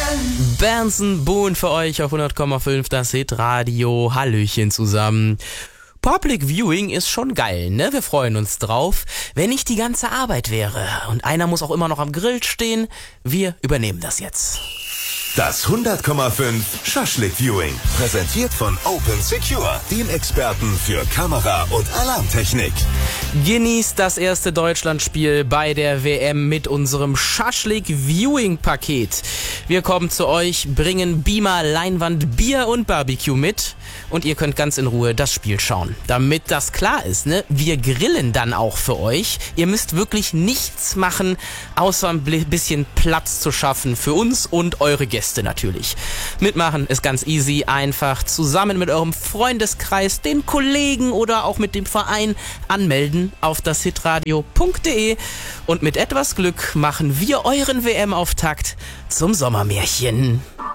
Benson Boone für euch auf 100,5 das Hitradio. Hallöchen zusammen. Public Viewing ist schon geil, ne? Wir freuen uns drauf. Wenn nicht die ganze Arbeit wäre und einer muss auch immer noch am Grill stehen, wir übernehmen das jetzt. Das 100,5 Schaschlik Viewing. Präsentiert von Open Secure, dem Experten für Kamera- und Alarmtechnik. Genießt das erste Deutschlandspiel bei der WM mit unserem Schaschlik Viewing Paket. Wir kommen zu euch, bringen Beamer, Leinwand, Bier und Barbecue mit und ihr könnt ganz in Ruhe das Spiel schauen. Damit das klar ist, ne? Wir grillen dann auch für euch. Ihr müsst wirklich nichts machen, außer ein bisschen Platz zu schaffen für uns und eure Gäste natürlich. Mitmachen ist ganz easy, einfach zusammen mit eurem Freundeskreis, den Kollegen oder auch mit dem Verein anmelden auf dashitradio.de und mit etwas Glück machen wir euren WM-Auftakt zum Sommermärchen.